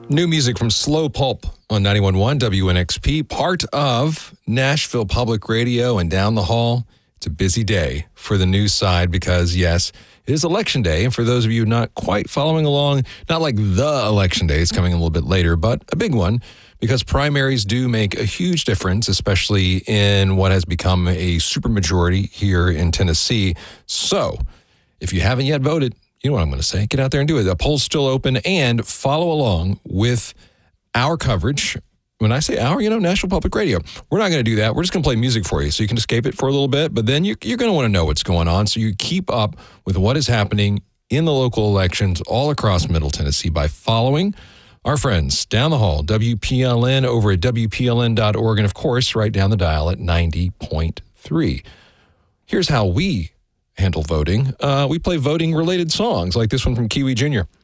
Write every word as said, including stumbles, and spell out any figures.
New music from Slow Pulp on ninety-one point one W N X P, part of Nashville Public Radio. And down the hall, it's a busy day for the news side because, yes, it is Election Day. And for those of you not quite following along, not like the Election Day, it's coming a little bit later, but a big one because primaries do make a huge difference, especially in what has become a supermajority here in Tennessee. So if you haven't yet voted, you know what I'm going to say. Get out there and do it. The poll's still open, and follow along with our coverage. When I say our, you know, National Public Radio. We're not going to do that. We're just going to play music for you so you can escape it for a little bit, but then you're, you're going to want to know what's going on, so you keep up with what is happening in the local elections all across Middle Tennessee by following our friends down the hall, W P L N over at W P L N dot org, and of course, right down the dial at ninety point three. Here's how we handle voting. Uh, we play voting-related songs like this one from Kiwi Junior